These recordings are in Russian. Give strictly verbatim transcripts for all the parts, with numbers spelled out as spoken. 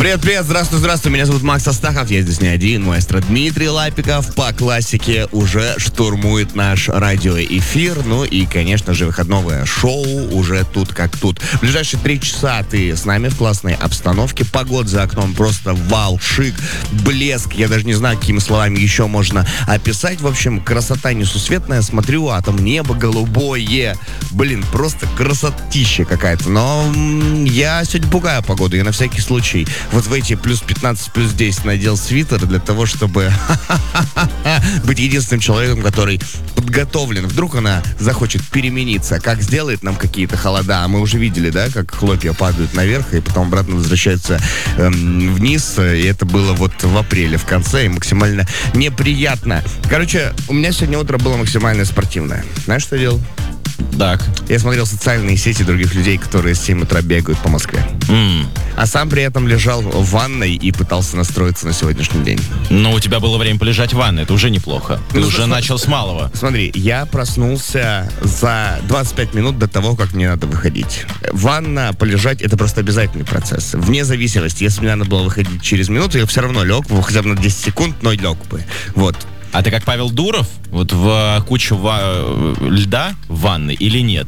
Привет, привет, здравствуй, здравствуй, меня зовут Макс Астахов, я здесь не один, маэстро Дмитрий Лапиков по классике уже штурмует наш радиоэфир, ну и, конечно же, выходное шоу уже тут как тут. В ближайшие три часа ты с нами в классной обстановке, погода за окном просто вау, шик, блеск, я даже не знаю, какими словами еще можно описать, в общем, красота несусветная, смотрю, а там небо голубое, блин, просто красотища какая-то, но м- я сегодня пугаю погоду, я на всякий случай вот в эти плюс пятнадцать, плюс десять надел свитер для того, чтобы быть единственным человеком, который подготовлен. Вдруг она захочет перемениться. Как сделает нам какие-то холода. А мы уже видели, да, как хлопья падают наверх и потом обратно возвращаются эм, вниз. И это было вот в апреле в конце. И максимально неприятно. Короче, у меня сегодня утро было максимально спортивное. Знаешь, что я делал? Так. Я смотрел социальные сети других людей, которые с семь утра бегают по Москве. Mm. А сам при этом лежал в ванной и пытался настроиться на сегодняшний день. Но у тебя было время полежать в ванной, это уже неплохо. Ты Ну, уже смотри, начал с малого. Смотри, я проснулся за двадцать пять минут до того, как мне надо выходить. Ванна, полежать — это просто обязательный процесс. Вне зависимости, если мне надо было выходить через минуту, я все равно лег, хотя бы на десять секунд, но лег бы. Вот. А ты как Павел Дуров? Вот в кучу ва- льда в ванной или нет?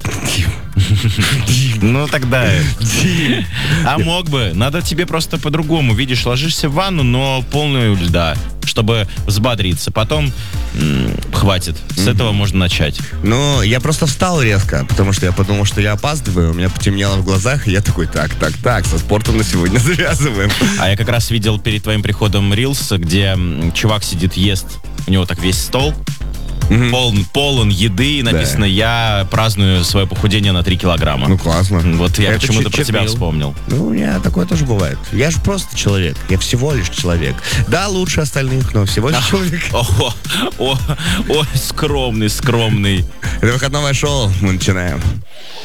Ну тогда... А мог бы. Надо тебе просто по-другому. Видишь, ложишься в ванну, но полную льда, чтобы взбодриться. Потом м- хватит. С этого можно начать. Ну, я просто встал резко, потому что я подумал, что я опаздываю. У меня потемнело в глазах, и я такой, так, так, так, со спортом на сегодня завязываем. А я как раз видел перед твоим приходом рилс, где м, чувак сидит, ест. У него так весь стол. Mm-hmm. Полон, полон еды, и написано, да. Я праздную свое похудение на три килограмма. Ну, классно. Вот я Это почему-то про чуть-чуть тебя мил. вспомнил. Ну, у меня такое тоже бывает. Я же просто человек. Я всего лишь человек. Да, лучше остальных, но всего лишь человек. О, о, о, скромный, скромный. Это выходное шоу. Мы начинаем.